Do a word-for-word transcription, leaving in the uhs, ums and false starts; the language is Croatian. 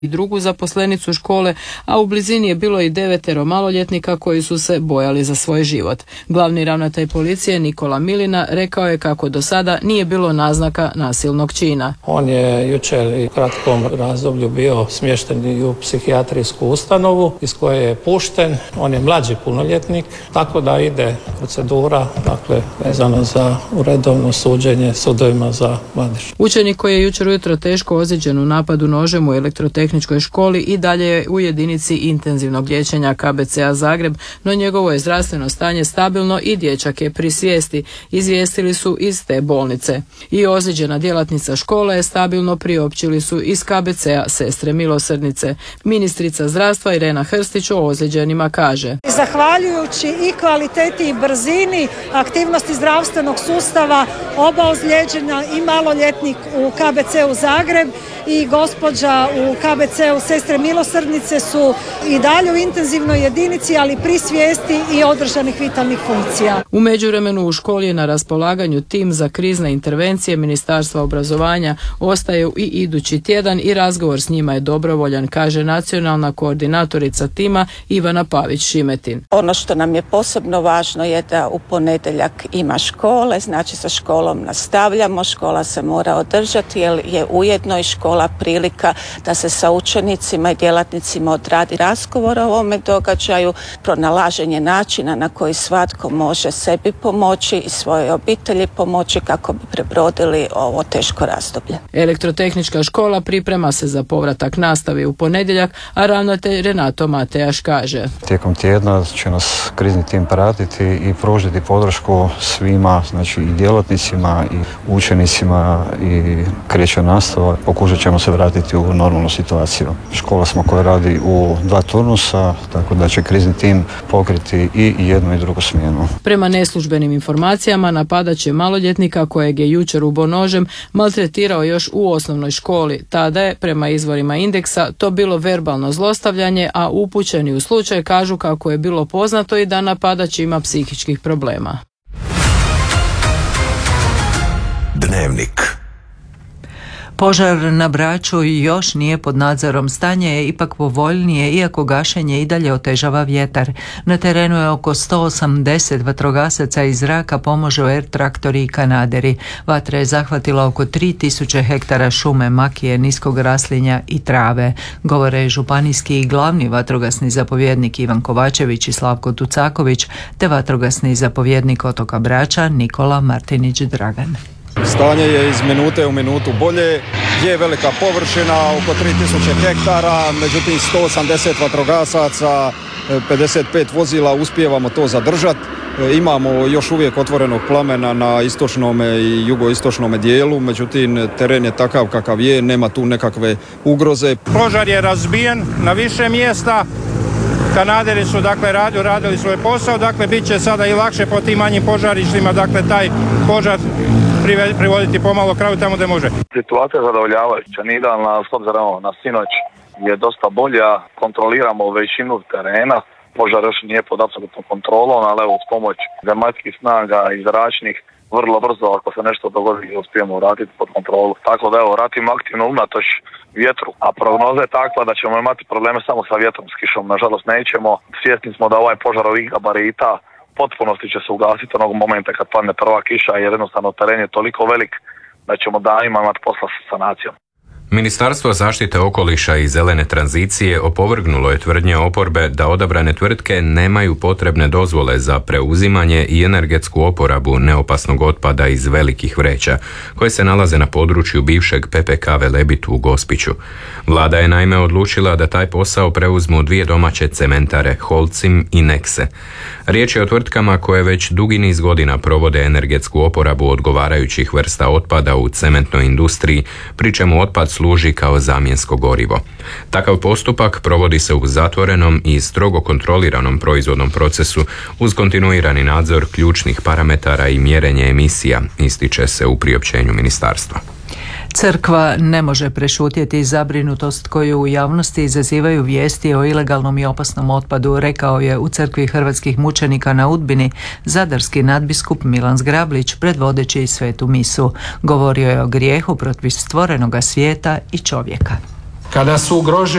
i drugu zaposlenicu škole, a u blizini je bilo i devetero maloljetnika koji su se bojali za svoj život. Glavni ravnatelj policije Nikola Milina rekao je kako do sada nije bilo naznaka nasilnog čina. On je jučer i kratkom razdoblju bio smješten i u psihijatrijsku ustanovu iz koje je pušten. On je mlađi punoljetnik, tako da ide procedura, dakle, vezano za uredovno suđenje sudovima za mladež. Učenik koji je jučer ujutro teško ozlijeđen u napadu nožem u elektrotehničkoj školi i dalje je u jedinici intenzivnog liječenja K B C-a Zagreb, no njegovo je zdravstveno stanje stabilno i dječak je pri svijesti, izvijestili su iz te bolnice. I ozlijeđena djelatnica škole je stabilno, priopćili su iz K B C-a Sestre milosrdnice. Ministrica zdravstva Irena Hrstić o ozlijeđenima kaže: Zahvaljujući i kvaliteti i brzini aktivnosti zdravstvenog sustava, oba ozlijeđena, i maloljetnik u K B C-u Zagreb i gospođa u K B C-u Sestre milosrdnice su i dalje u intenzivnoj jedinici, ali pri svijesti i održanih vitalnih funkcija. U međuvremenu u školi je na raspolaganju tim za krizne intervencije Ministarstva obrazovanja, ostaju i idući tjedan i razgovor s njima je dobrovoljan, kaže nacionalna koordinatorica tima Ivana Pavić-Šimetin. Ono što nam je posebno važno je da u ponedjeljak ima škole, znači sa školom nastavljamo, škola se mora održati jer je ujedno i škola prilika da se sa učenicima i djelatnicima odradi razgovor o ovome događaju, pronalaženje načina na koji svatko može sebi pomoći i svojoj obitelji pomoći kako bi prebrodili ovo teško razdoblje. Elektrotehnička škola priprema se za povratak nastavi u ponedjeljak, a ravnatelj Renato Matejaš kaže: Tijekom tjedna će nas krizni tim pratiti i pružiti podršku svima, znači i djelatnicima i učenicima, i kreće nastava. Pokušat ćemo se vratiti u normalnu situaciju. Škola smo koja radi u dva turnusa, tako da će krizni tim pokriti i jednu i drugu smjenu. Prema neslužbenim informacijama, napadač je maloljetnika kojeg je jučer ubo nožem maltretirao još u osnovnoj školi. Tada je, prema izvorima Indeksa, to bilo verbalno zlostavljanje, a upućeni u slučaj kažu kako je bilo poznato i da napadač ima psihičkih problema. Dnevnik. Požar na Braču još nije pod nadzorom. Stanje je ipak povoljnije, iako gašenje i dalje otežava vjetar. Na terenu je oko sto osamdeset vatrogasaca, iz zraka pomažu er traktori i kanaderi. Vatra je zahvatila oko tri tisuće hektara šume, makije, niskog raslinja i trave. Govore županijski i glavni vatrogasni zapovjednik Ivan Kovačević i Slavko Tucaković, te vatrogasni zapovjednik otoka Brača Nikola Martinić Dragan. Stanje je iz minute u minutu bolje, je velika površina, oko tri tisuće hektara, međutim sto osamdeset vatrogasaca, pedeset pet vozila, uspijevamo to zadržati. Imamo još uvijek otvorenog plamena na istočnom i jugoistočnom dijelu, međutim teren je takav kakav je, nema tu nekakve ugroze. Požar je razbijen na više mjesta. Kanaderi su dakle radili, radili svoj posao, dakle bit će sada i lakše po tim manjim požarištima, dakle taj požar privoditi pomalo kraju tamo gdje može. Situacija je zadovoljavajuća, nije idealna, s obzirom na sinoć je dosta bolja, kontroliramo većinu terena, požar još nije pod apsolutnom kontrolom, ali evo uz pomoć zemaljskih snaga i zračnih vrlo brzo, ako se nešto dogodi, uspijemo vratiti pod kontrolu. Tako da evo, ratimo aktivno unatoč vjetru, a prognoza je takva da ćemo imati probleme samo sa vjetrom, s kišom nažalost nećemo. Svjesni smo da ovaj požar ovih gabarita potpunosti će se ugasiti onog momenta kad padne prva kiša, jer jednostavno teren je toliko velik da ćemo danima imati posla sa sanacijom. Ministarstvo zaštite okoliša i zelene tranzicije opovrgnulo je tvrdnje oporbe da odabrane tvrtke nemaju potrebne dozvole za preuzimanje i energetsku oporabu neopasnog otpada iz velikih vreća, koje se nalaze na području bivšeg P P K Velebit u Gospiću. Vlada je naime odlučila da taj posao preuzmu dvije domaće cementare, Holcim i Nexe. Riječ je o tvrtkama koje već dugi niz godina provode energetsku oporabu odgovarajućih vrsta otpada u cementnoj industriji, pri čemu otpad služi kao zamjensko gorivo. Takav postupak provodi se u zatvorenom i strogo kontroliranom proizvodnom procesu uz kontinuirani nadzor ključnih parametara i mjerenje emisija, ističe se u priopćenju ministarstva. Crkva ne može prešutjeti zabrinutost koju u javnosti izazivaju vijesti o ilegalnom i opasnom otpadu, rekao je u crkvi hrvatskih mučenika na Udbini zadarski nadbiskup Milan Zgrablić predvodeći svetu misu. Govorio je o grijehu protiv stvorenoga svijeta i čovjeka. kada su ugroženi